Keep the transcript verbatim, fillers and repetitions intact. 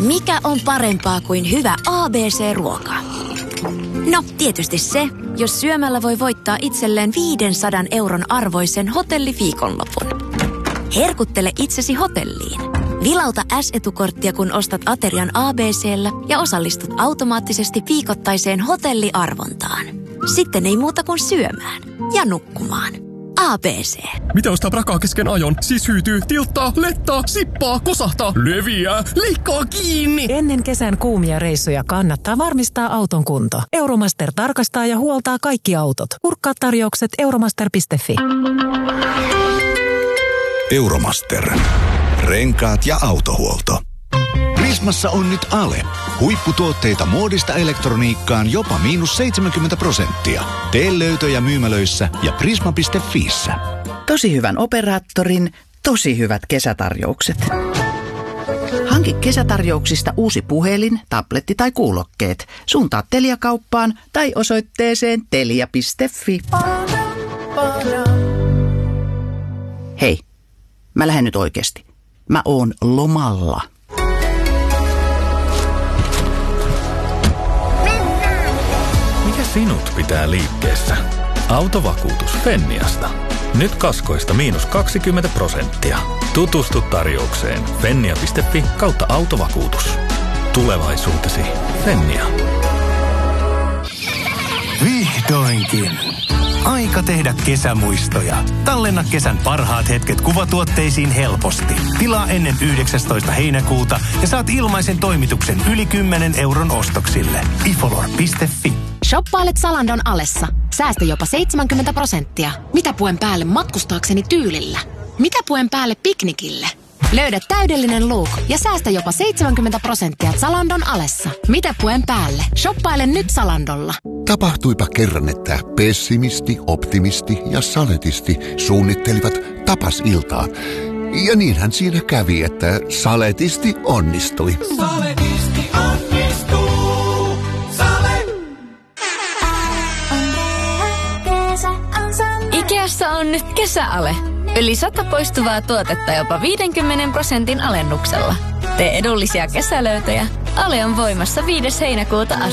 Mikä on parempaa kuin hyvä A B C-ruoka? No, tietysti se, jos syömällä voi voittaa itselleen viisisataa euron arvoisen hotelliviikonlopun. Herkuttele itsesi hotelliin. Vilauta S-etukorttia, kun ostat aterian A B C:llä ja osallistut automaattisesti viikoittaiseen hotelliarvontaan. Sitten ei muuta kuin syömään ja nukkumaan. A B C. Mitä ostaa prakaa kesken ajon? Siis hyytyy, tilttaa, lettaa, sippaa, kosahtaa, leviää, leikkaa kiinni. Ennen kesän kuumia reissuja kannattaa varmistaa auton kunto. Euromaster tarkastaa ja huoltaa kaikki autot. Kurkkaa tarjoukset euromaster piste fi. Euromaster. Renkaat ja autohuolto. Prismassa on nyt ale. Huipputuotteita muodista elektroniikkaan jopa miinus seitsemänkymmentä prosenttia. Tee löytöjä myymälöissä ja prisma piste fiissä. Tosi hyvän operaattorin, tosi hyvät kesätarjoukset. Hanki kesätarjouksista uusi puhelin, tabletti tai kuulokkeet. Suuntaa Telia-kauppaan tai osoitteeseen telia piste fi. Hei, mä lähden nyt oikeasti. Mä oon lomalla. Mikä sinut pitää liikkeessä? Autovakuutus Fenniasta. Nyt kaskoista miinus kaksikymmentä prosenttia. Tutustu tarjoukseen fennia piste fi kautta autovakuutus. Tulevaisuutesi Fennia. Vihdoinkin. Aika tehdä kesämuistoja. Tallenna kesän parhaat hetket kuvatuotteisiin helposti. Tilaa ennen yhdeksästoista heinäkuuta ja saat ilmaisen toimituksen yli kymmenen euron ostoksille. ifolor piste fi. Shoppailet Zalandon alessa. Säästö jopa seitsemänkymmentä prosenttia. Mitä puen päälle matkustaakseni tyylillä? Mitä puen päälle piknikille? Löydä täydellinen look ja säästä jopa seitsemänkymmentä prosenttia Zalandon alessa. Mitä puen päälle? Shoppaile nyt Zalandolla. Tapahtuipa kerran, että pessimisti, optimisti ja saletisti suunnittelivat tapasiltaa. Ja niinhän siinä kävi, että saletisti onnistui. Saletisti onnistuu. Sale. Ikeassa on nyt kesäale. Yli sata poistuvaa tuotetta jopa viidenkymmenen prosentin alennuksella. Tee edullisia kesälöytöjä. Ale on voimassa viides heinäkuuta asti.